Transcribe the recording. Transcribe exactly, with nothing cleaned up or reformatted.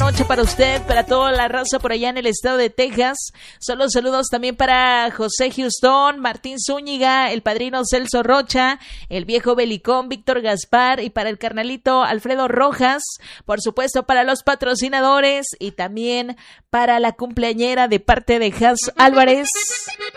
noche para usted, para toda la raza por allá en el estado de Texas. Son los saludos también para José Houston, Martín Zúñiga, el padrino Celso Rocha, el viejo Belicón, Víctor Gaspar y para el carnalito Alfredo Rojas. Por supuesto para los patrocinadores y también para la cumpleañera de parte de Has Álvarez.